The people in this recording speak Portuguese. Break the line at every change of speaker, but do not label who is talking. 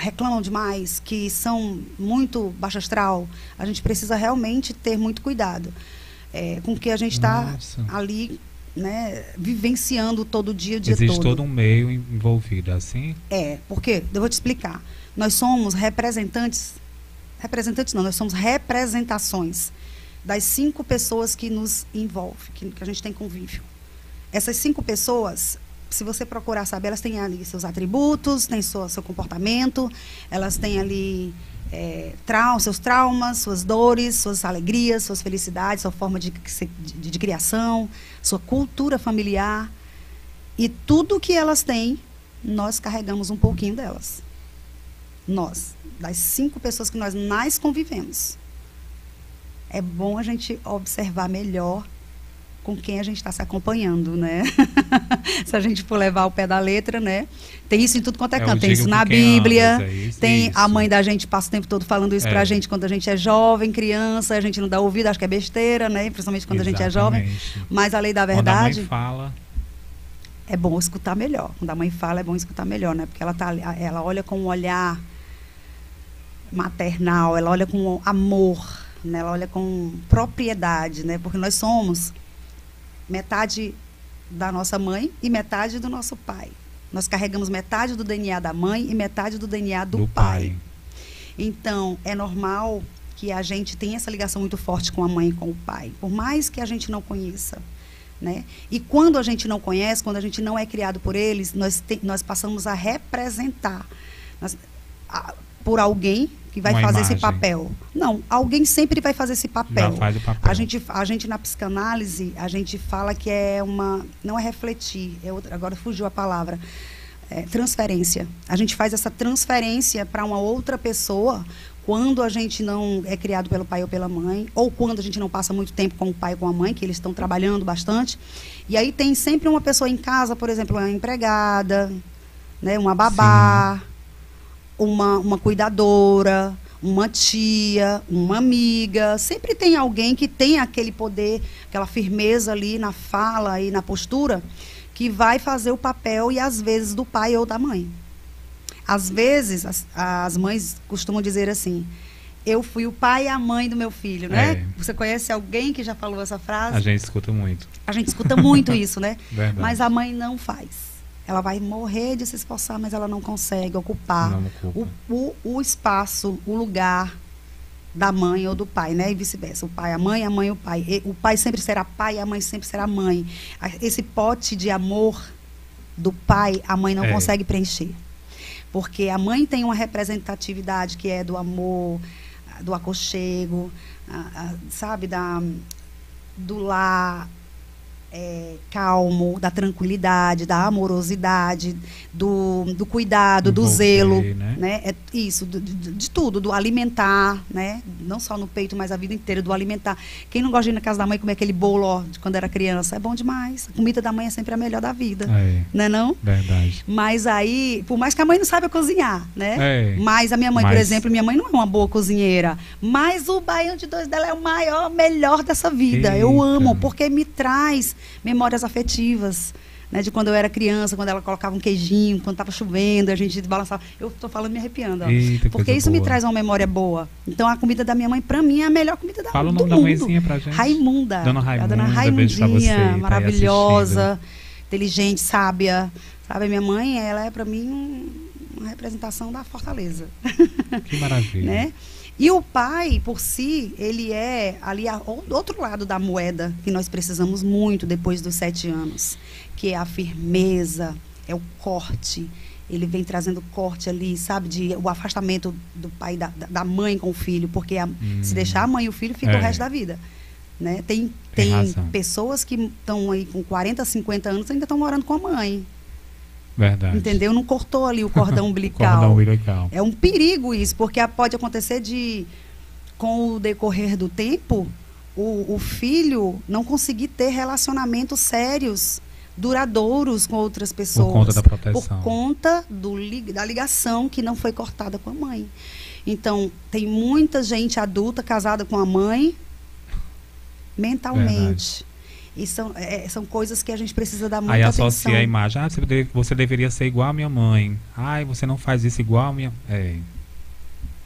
reclamam demais, que são muito baixo astral, a gente precisa realmente ter muito cuidado com o que a gente está ali, né, vivenciando todo dia, o dia todo.
Existe todo um meio envolvido, assim?
Porque, eu vou te explicar, nós somos representantes não, nós somos representações das 5 pessoas que nos envolvem, que a gente tem convívio. Essas 5 pessoas, se você procurar saber, elas têm ali seus atributos, têm seu comportamento, elas têm ali seus traumas, suas dores, suas alegrias, suas felicidades, sua forma de criação, sua cultura familiar. E tudo que elas têm, nós carregamos um pouquinho delas. Nós, das 5 pessoas que nós mais convivemos. É bom a gente observar melhor com quem a gente está se acompanhando, né? Se a gente for levar o pé da letra, né? Tem isso em tudo quanto é canto. Tem isso na Bíblia, tem a mãe da gente passa o tempo todo falando isso pra gente quando a gente é jovem, criança, a gente não dá ouvido, acho que é besteira, né? Principalmente quando a gente é jovem. Mas a lei da verdade...
Quando a mãe fala...
É bom escutar melhor. Quando a mãe fala, é bom escutar melhor, né? Porque ela olha com um olhar maternal, ela olha com amor, né? Ela olha com propriedade, né? Porque nós somos metade da nossa mãe e metade do nosso pai. Nós carregamos metade do DNA da mãe e metade do DNA do pai. Então, é normal que a gente tenha essa ligação muito forte com a mãe e com o pai, por mais que a gente não conheça, né? E quando a gente não conhece, quando a gente não é criado por eles, nós passamos a representar por alguém que vai fazer esse papel. Não, alguém sempre vai fazer esse papel.
Já faz o papel.
A gente na psicanálise, a gente fala que não é refletir, agora fugiu a palavra, transferência. A gente faz essa transferência para uma outra pessoa quando a gente não é criado pelo pai ou pela mãe, ou quando a gente não passa muito tempo com o pai ou com a mãe, que eles estão trabalhando bastante. E aí tem sempre uma pessoa em casa, por exemplo, uma empregada, né, uma babá, uma cuidadora, uma tia, uma amiga. Sempre tem alguém que tem aquele poder, aquela firmeza ali na fala e na postura, que vai fazer o papel, e às vezes do pai ou da mãe. Às vezes as mães costumam dizer assim: eu fui o pai e a mãe do meu filho, né? Você conhece alguém que já falou essa frase?
A gente escuta muito.
A gente escuta muito isso, né?
Verdade.
Mas a mãe não faz. Ela vai morrer de se esforçar, mas ela não consegue ocupar o espaço, o lugar da mãe ou do pai, né? E vice-versa. O pai, a mãe o pai. E o pai sempre será pai e a mãe sempre será mãe. Esse pote de amor do pai, a mãe não consegue preencher. Porque a mãe tem uma representatividade que é do amor, do aconchego, sabe? Do lar calmo, da tranquilidade, da amorosidade, do cuidado, do zelo, né? É isso, de tudo, do alimentar, né? Não só no peito, mas a vida inteira, do alimentar. Quem não gosta de ir na casa da mãe comer aquele bolo de quando era criança? É bom demais. A comida da mãe é sempre a melhor da vida, não é não?
Verdade.
Mas aí, por mais que a mãe não saiba cozinhar, né? Mas a minha mãe, por exemplo, minha mãe não é uma boa cozinheira, mas o baião de dois dela é o melhor dessa vida. Eita. Eu amo, porque me traz memórias afetivas, né, de quando eu era criança, quando ela colocava um queijinho, quando estava chovendo, a gente balançava. Eu estou falando me arrepiando, ó.
Eita,
porque isso me traz uma memória boa. Então a comida da minha mãe, para mim, é a melhor comida do mundo.
Fala o nome da mãezinha pra gente.
Raimunda.
Dona Raimunda.
A dona Raimundinha, maravilhosa, inteligente, sábia. Sabe, a minha mãe, ela é para mim uma representação da fortaleza.
Que maravilha.
Né? E o pai, por si, ele é ali do outro lado da moeda, que nós precisamos muito depois dos 7 anos, que é a firmeza, é o corte. Ele vem trazendo corte ali, sabe, o afastamento do pai, da mãe com o filho, porque se deixar a mãe e o filho, fica o resto da vida. Né? Tem pessoas que estão aí com 40, 50 anos e ainda estão morando com a mãe.
Verdade.
Entendeu? Não cortou ali o cordão umbilical.
Cordão umbilical.
É um perigo isso, porque pode acontecer com o decorrer do tempo, o filho não conseguir ter relacionamentos sérios, duradouros com outras pessoas.
Por conta da proteção.
Por conta da ligação que não foi cortada com a mãe. Então, tem muita gente adulta casada com a mãe mentalmente. Verdade. E são coisas que a gente precisa dar muita
Aí
atenção.
associa a imagem. Ah, você deveria ser igual a minha mãe. Ai, você não faz isso igual a minha...